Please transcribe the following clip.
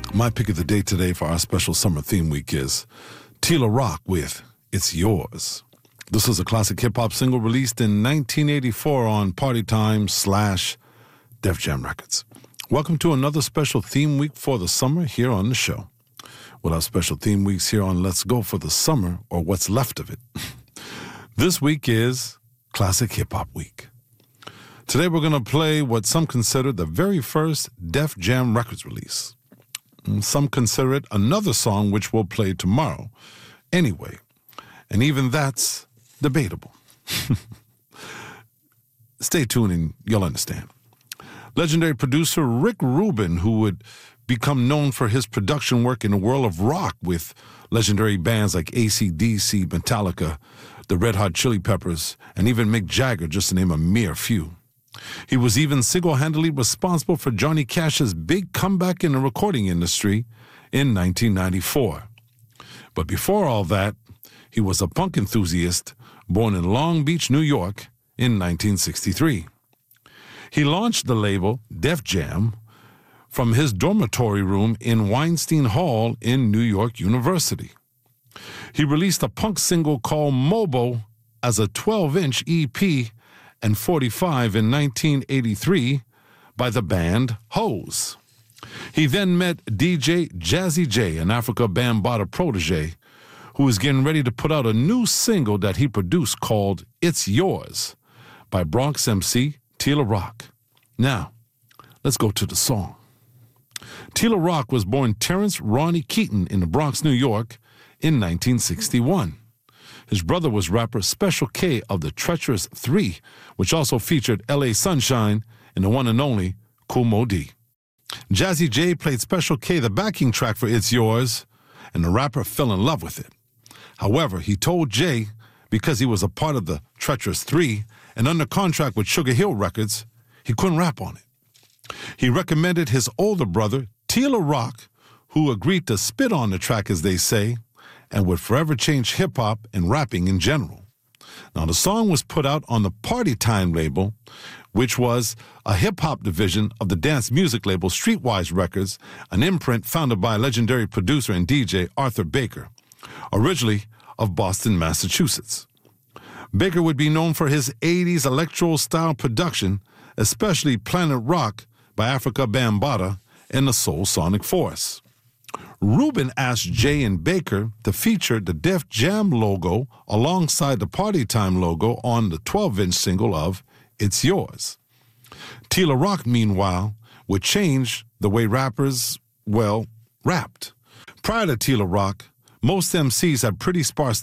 My pick of the day today for our special summer theme week is Tila Rock with It's Yours. This is a classic hip-hop single released in 1984 on Party Time / Def Jam Records. Welcome to another special theme week for the summer here on the show. We'll have special theme weeks here on Let's Go for the Summer, or what's left of it. This week is Classic Hip-Hop Week. Today we're going to play what some consider the very first Def Jam Records release. Some consider it another song which we'll play tomorrow. Anyway, and even that's debatable. Stay tuned and you'll understand. Legendary producer Rick Rubin, who would become known for his production work in the world of rock with legendary bands like AC/DC, Metallica, the Red Hot Chili Peppers, and even Mick Jagger, just to name a mere few. He was even single-handedly responsible for Johnny Cash's big comeback in the recording industry in 1994. But before all that, he was a punk enthusiast born in Long Beach, New York in 1963. He launched the label Def Jam from his dormitory room in Weinstein Hall in New York University. He released a punk single called Mobo as a 12-inch EP and 45 in 1983 by the band Hose. He then met DJ Jazzy J, an Africa Bambaataa protege, who was getting ready to put out a new single that he produced called It's Yours by Bronx MC Tila Rock. Now, let's go to the song. Tila Rock was born Terrence Ronnie Keaton in the Bronx, New York in 1961. His brother was rapper Special K of the Treacherous 3, which also featured L.A. Sunshine and the one and only Kool Moe Dee. Jazzy J played Special K the backing track for It's Yours, and the rapper fell in love with it. However, he told Jay, because he was a part of the Treacherous 3 and under contract with Sugar Hill Records, he couldn't rap on it. He recommended his older brother, Tila Rock, who agreed to spit on the track, as they say, and would forever change hip-hop and rapping in general. Now, the song was put out on the Party Time label, which was a hip-hop division of the dance music label Streetwise Records, an imprint founded by legendary producer and DJ Arthur Baker, originally of Boston, Massachusetts. Baker would be known for his 80s electro-style production, especially Planet Rock by Africa Bambaataa and the Soul Sonic Force. Rubin asked Jay and Baker to feature the Def Jam logo alongside the Party Time logo on the 12-inch single of It's Yours. Tila Rock, meanwhile, would change the way rappers, rapped. Prior to Tila Rock, most MCs had pretty sparse